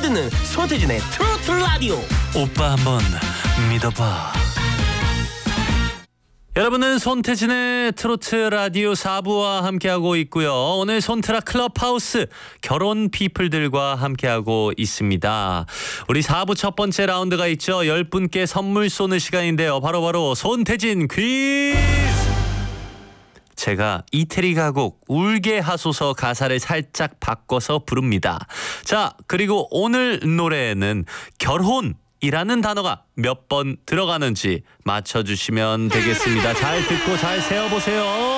듣는 손태진의 트로트 라디오. 오빠 한번 믿어봐. 여러분은 손태진의 트로트 라디오 4부와 함께하고 있고요. 오늘 손트라 클럽하우스 결혼 피플들과 함께하고 있습니다. 우리 4부 첫 번째 라운드가 있죠. 10분께 선물 쏘는 시간인데요. 바로 손태진 퀴즈. 제가 이태리 가곡 울게 하소서 가사를 살짝 바꿔서 부릅니다. 자, 그리고 오늘 노래에는 결혼이라는 단어가 몇 번 들어가는지 맞춰주시면 되겠습니다. 잘 듣고 잘 세어보세요.